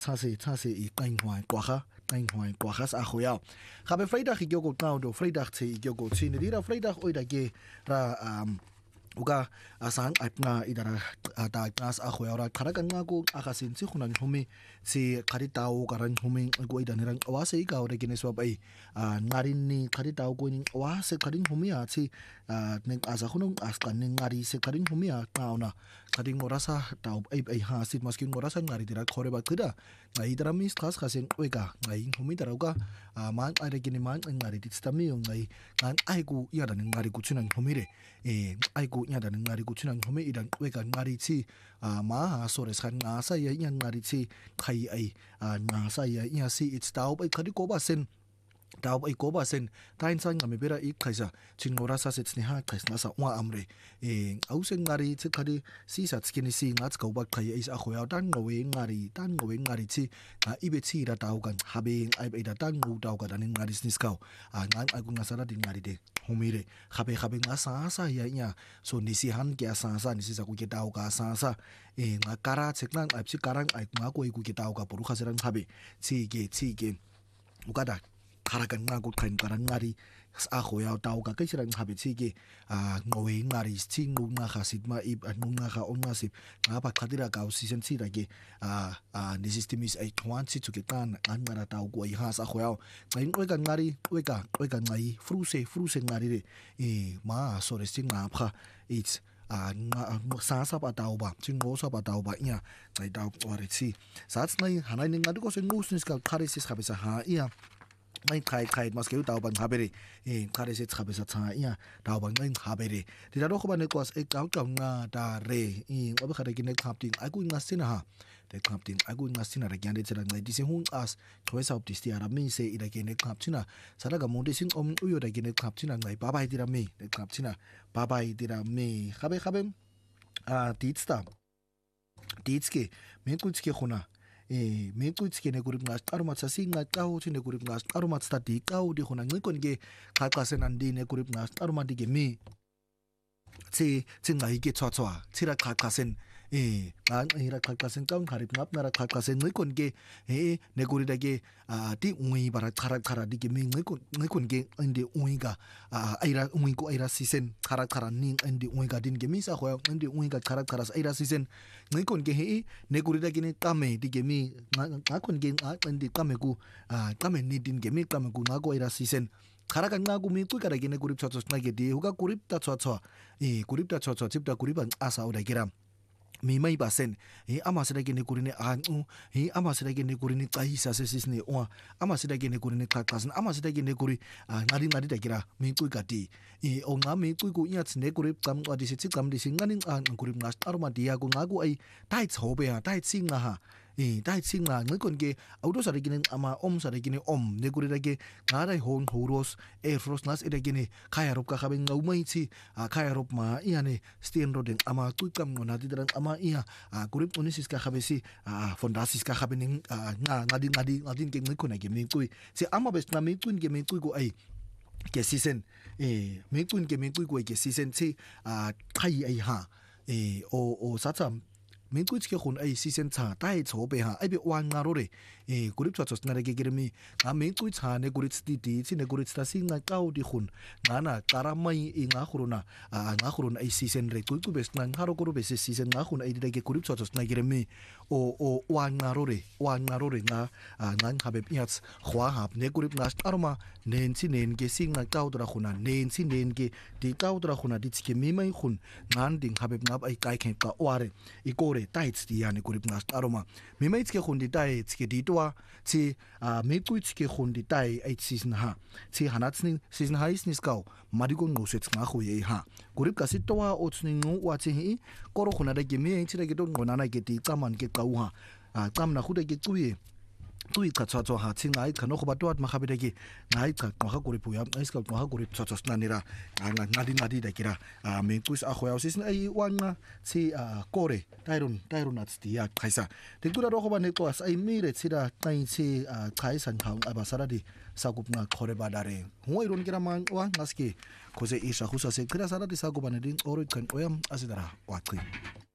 tshase I qingwa qwaga sa go ya gape Vrydag ke go qaudo Vrydag tse ke go tsine dira Vrydag o ida ke ra uka asang apna idara ta kas a go ya ra khara ka ngako aga sentse gona ntlhomme se khaditao ka ran ntlhomme go ida ne ran wa se ka o re kene swa bai ngari ni khaditao go ni wa se khading ntlhomme ya tse ne asa gono aska ne ngari se khading ntlhomme ya tauna khading morasa tao ai ha sit maskin morasa ngari dira khore ba khida ngai dara mis khas khasen oika ngai ntlhomme dara uka man ai re kene man ngari ditstami ngai kan ai ku ya da ngari ku tsuna ntlhomme re ai ku nya da ngari ku tsuna ntlhomme idan oika ngari tsi ma ha sores khan nga sa ya nya ngari tsi khai ai nga sa ya nya si it's tao ai khadi ko ba sen tao ai ko ba sen tain sang ngame bera I khaisa chingora sa sets ni ha khais na sa wa amre au sen ngari tsi khadi si sa tskini si ngats ko ba khai is a khoya tan ngowe ngari tsi ibe tsi ra tao kan habe ai da tan ngu tao ka dan ngari snis kau ngang ai ku ngasara din ngari de homire habe nga sa ya nya so ni si han ke sa ni si sa ku ke tao ka sa nga kara tseklang ai psi karang ai nga ko ku ke tao ka poru khaserang habe tsi ke ukada kharakan nga ku khain karang ngari a go ya tao ka kaisirang habe tsi ke ngowe ngari tsingu nga khasit ma ib nga kha on ngasip nga ba khadira ka season tsi da ke ni system is ai twan tsi tsu ke tan an ngara tao ko I ha sa go ya ngai ngoi ka ngari oika ngai fruse ngari re ma so re sing nga pha it's sa pa tao ba chingo sa pa tao ba nya ngai tao ko re tsi sats ngai hanai ning ngadu ko se ngusnis ka kharesis khabisa ha ia ngai khai mas ke tao ban habere khare se khabisa tha ia tao ban ngai habere ti da ro ko ba ne kwas e tao nga da re oba khare ki ne khap ting ai ku ngasina ha de khap ting ai ku ngasina ra gyan de tsara ngai di se hun as thoi sa opti sti ara mi se ida ke ne khap china sara ga mon de sin uyo da ke ne khap china ngai ba bai dira me de khap china ba bai dira me khabe titsta titske me ku tske khona me ku tske ne gurib ngas aromat sa singa tao chine gurib ngas aromat sta ti tao di khona ngai kon ge kha ka se nan di ne gurib ngas aromat di ge me tsi ngai ge chwa tsira kha sen ira kha sen kaung kharip ngap nara kha sen ngai kon ge ne guri da ge ti ui bara khara di ge me ngai kon ge inde ui ga aira ui ko aira sisen khara ning inde ui ga din ge mi sa khoya inde ui ga khara aira sisen ngai kon ge ne guri da ge ne tame di ge mi nga kon ge inde tame ku tame ni din ge mi tame ku nga ko aira sisen kharakan nga gumi ku kara ge ne gurip chwa na ge di huga gurip ta chwa chipta guriban asa oda giram mi mai basen ama sira ge ne gurini ama sira ge ne gurini tai sa se sisne o ama sira ge ne gurini khaklasan ama sira ge ne guri ngari da gira mi ku ka di o nga mi ku nya tsne gurip kam adi se chikam di singani gurip ngas arma dia ku nga ku ai tai chobe ha tai singa ha dai singa ngai kon ge auto sa regine ama sa regine ne guri da ge ngarai hon horos frost nas ida ge ne khaya rop ka khabe ngau mai chi khaya rop ma ia ne stien roden ama tu kam ngona di dran ama ia gurip unisis ka khabe si fondasis ka khabe ning ngadi ge ngai kon ge me tu se ama best na me tu ge me tu go ai ke season me tu ge me tu go ge season chi khai ai ha o satsam me ku tske khun ai season cha tai chobe ha ai be wan nga ro re gurip cha chos na re ge germi me ku cha ne gurip sti ti chi ne gurip sta singa kau di khun na kara mai nga khuruna ai season re ku bes na ngaro ko bes season nga khun ai de ge gurip cha chos na germi o wan nga ro re nga ngan habe piats khwa hab ne gurip na arma nen ge singa kau dra khuna nen ge di kau dra khuna di tske me mai khun ngan ding habe ngap ai kai khen ka ware ikore taits di yani gurip ngas aroma me mai tske khundi tai tske di toa chi me ku tske khundi tai 8 season ha chi hanatsni season ha is niskau marigo ngosets nga khu ye ha gurip ka sitwa otsni ngu wa chi hi koro khuna da ge me chi da ge don ngona na ge ti taman ge kau ha tam na khu da ge tuye tui ka chacho ha chinga ai khano khoba tuat ma khabe de gi ngai ka ma kha gurip ya ngai ska ma kha gurip chacho na nira ngadi da kira me kus a khoya sis ai wanga si kore tairun at dia khaisa de dura ro khoba ne ko as ai mire chira tai chi khaisan khang aba saradi sagup na khore badare hoi ron kira man wa ngaski khoze isa khusa se kira saradi sagup ne din oro kan oyam asidara wa